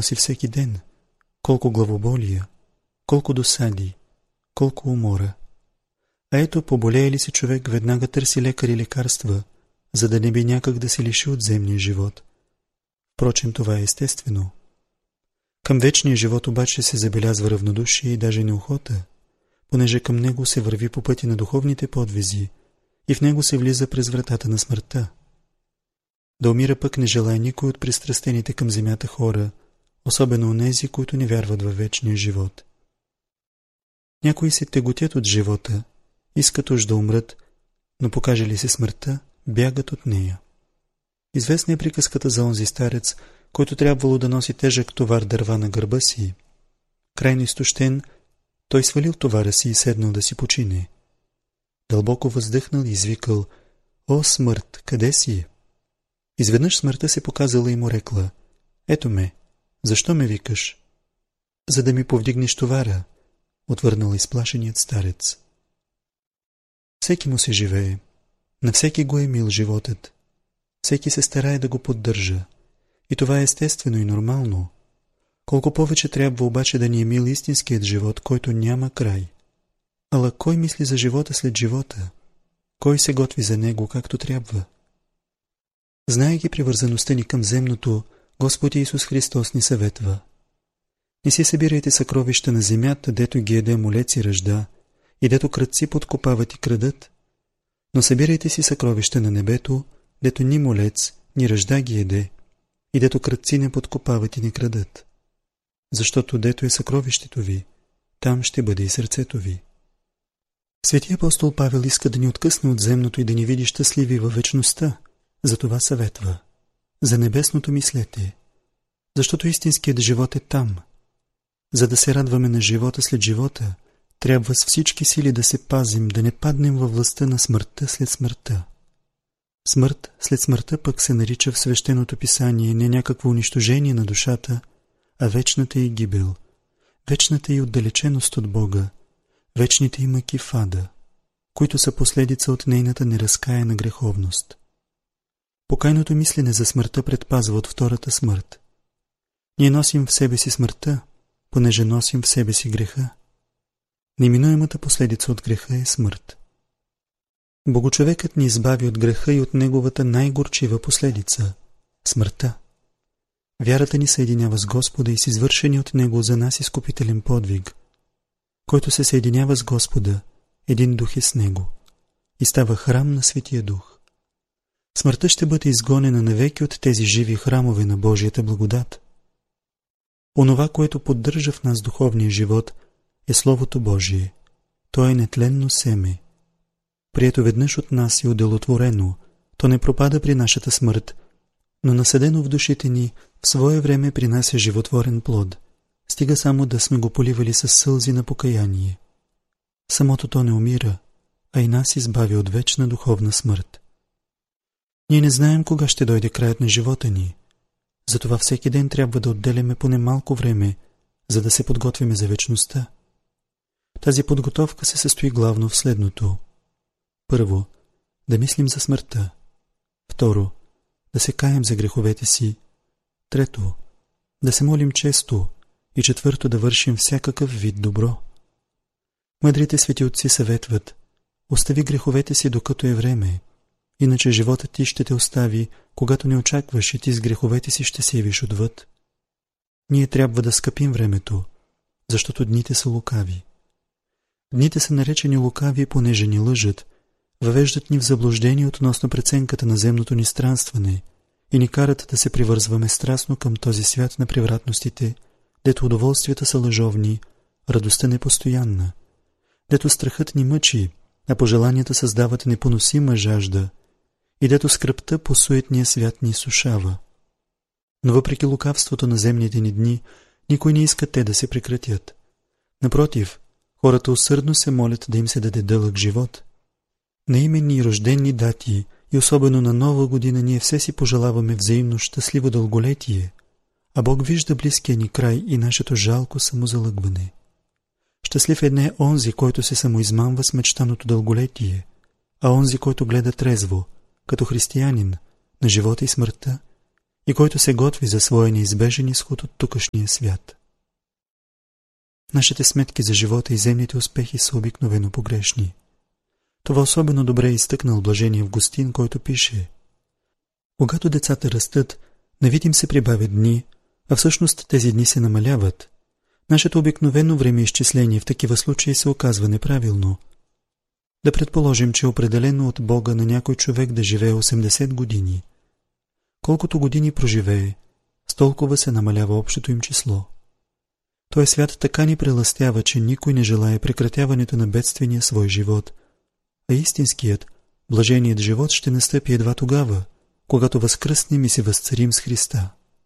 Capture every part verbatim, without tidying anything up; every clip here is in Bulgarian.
носи всеки ден, колко главоболия, колко досади, колко умора. А ето, поболее ли си човек, веднага търси лекар и лекарства, за да не би някак да се лиши от земния живот. Впрочем, това е естествено. Към вечния живот обаче се забелязва равнодушие и даже неохота, понеже към него се върви по пъти на духовните подвизи и в него се влиза през вратата на смъртта. Да умира пък не желая никой от пристрастените към земята хора, особено онези, които не вярват във вечния живот. Някои се теготят от живота, искат уж да умрат, но покаже ли се смъртта, бягат от нея. Известна е приказката за онзи старец, който трябвало да носи тежък товар дърва на гърба си. Крайно изтощен, той свалил товара си и седнал да си почине. Дълбоко въздъхнал и извикал: „О, смърт, къде си?“ Изведнъж смъртта се показала и му рекла: „Ето ме, защо ме викаш?“ „За да ми повдигнеш товара“, отвърнал изплашеният старец. Всеки му се живее, на всеки го е мил животът, всеки се старае да го поддържа, и това е естествено и нормално. Колко повече трябва обаче да ни е мил истинският живот, който няма край. Ала кой мисли за живота след живота? Кой се готви за него както трябва? Знаейки привързаността ни към земното, Господ Исус Христос ни съветва: „Не си събирайте съкровища на земята, дето ги еде молец и ръжда, и дето крадци подкопават и крадат, но събирайте си съкровища на небето, дето ни молец, ни ръжда ги еде, и дето крадци не подкопават и не крадат. Защото дето е съкровището ви, там ще бъде и сърцето ви.“ Свети апостол Павел иска да ни откъсне от земното и да ни види щастливи във вечността, затова съветва: „За небесното мислете, защото истинският живот е там. За да се радваме на живота след живота, трябва с всички сили да се пазим, да не паднем във властта на смъртта след смъртта. Смърт след смъртта пък се нарича в свещеното писание не някакво унищожение на душата, а вечната й гибел, вечната й отдалеченост от Бога, вечните й мъки в ада, които са последица от нейната неразкаяна греховност. Покайното мислене за смъртта предпазва от втората смърт. Ние носим в себе си смъртта, понеже носим в себе си греха. Неминуемата последица от греха е смърт. Богочовекът ни избави от греха и от неговата най-горчива последица – смъртта. Вярата ни съединява с Господа и с извършени от Него за нас изкупителен подвиг. Който се съединява с Господа, един дух е с Него и става храм на Светия Дух. Смъртта ще бъде изгонена навеки от тези живи храмове на Божията благодат. Онова, което поддържа в нас духовния живот, е Словото Божие. То е нетленно семе. Прието веднъж от нас и уделотворено, то не пропада при нашата смърт, но насадено в душите ни в свое време принася животворен плод. Стига само да сме го поливали с сълзи на покаяние. Самото то не умира, а и нас избави от вечна духовна смърт. Ние не знаем кога ще дойде краят на живота ни. Затова всеки ден трябва да отделяме поне малко време, за да се подготвим за вечността. Тази подготовка се състои главно в следното. Първо, да мислим за смъртта. Второ, да се каем за греховете си. Трето, да се молим често. И четвърто, да вършим всякакъв вид добро. Мъдрите свети отци съветват: остави греховете си докато е време, иначе животът ти ще те остави, когато не очакваш, и ти с греховете си ще се явиш отвъд. Ние трябва да скъпим времето, защото дните са лукави. Дните са наречени лукави, понеже ни лъжат, въвеждат ни в заблуждение относно преценката на земното ни странстване и ни карат да се привързваме страстно към този свят на превратностите, дето удоволствията са лъжовни, радостта непостоянна, дето страхът ни мъчи, а пожеланията създават непоносима жажда, и дето скръбта по суетния свят ни изсушава. Но въпреки лукавството на земните ни дни, никой не иска те да се прекратят. Напротив, хората усърдно се молят да им се даде дълъг живот. На именни и рождени дати и особено на Нова година ние все си пожелаваме взаимно щастливо дълголетие, а Бог вижда близкия ни край и нашето жалко самозалъгване. Щастлив е не онзи, който се самоизмамва с мечтаното дълголетие, а онзи, който гледа трезво, като християнин, на живота и смъртта и който се готви за своя неизбежен изход от тукашния свят. Нашите сметки за живота и земните успехи са обикновено погрешни. Това особено добре е изтъкнал блажения Августин, който пише: когато децата растат, на вид им се прибавят дни, а всъщност тези дни се намаляват. Нашето обикновено времеизчисление в такива случаи се оказва неправилно. Да предположим, че е определено от Бога на някой човек да живее осемдесет години. Колкото години проживее, с толкова се намалява общото им число. Той свят така ни прелъстява, че никой не желае прекратяването на бедствения свой живот, а истинският, блаженият живот ще настъпи едва тогава, когато възкръснем и се възцарим с Христа.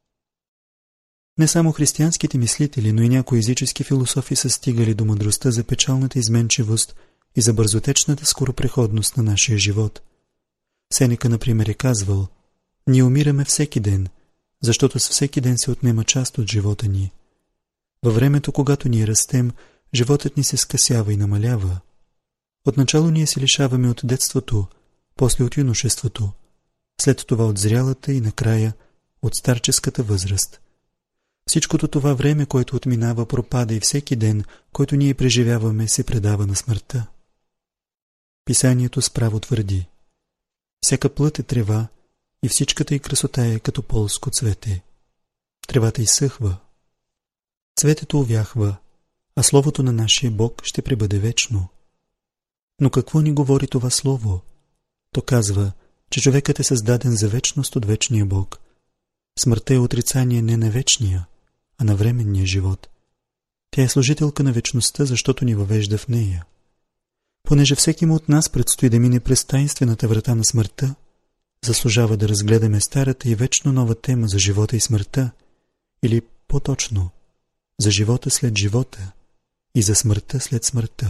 Не само християнските мислители, но и някои езически философи са стигали до мъдростта за печалната изменчивост и за бързотечната скоропреходност на нашия живот. Сенека, например, е казвал: ние умираме всеки ден, защото с всеки ден се отнема част от живота ни. Във времето, когато ние растем, животът ни се скъсява и намалява. Отначало ние се лишаваме от детството, после от юношеството, след това от зрялата и накрая от старческата възраст. Всичкото това време, което отминава, пропада и всеки ден, който ние преживяваме, се предава на смъртта. Писанието справо твърди: всяка плът е трева и всичката й красота е като полско цвете. Тревата изсъхва, цветето увяхва, а словото на нашия Бог ще пребъде вечно. Но какво ни говори това слово? То казва, че човекът е създаден за вечност от вечния Бог. Смъртта е отрицание не на вечния, а на временния живот. Тя е служителка на вечността, защото ни въвежда в нея. Понеже всеки му от нас предстои да мине през таинствената врата на смъртта, заслужава да разгледаме старата и вечно нова тема за живота и смъртта, или по-точно, за живота след живота и за смъртта след смъртта.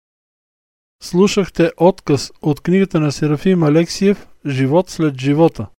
Слушахте отказ от книгата на Серафим Алексиев «Живот след живота».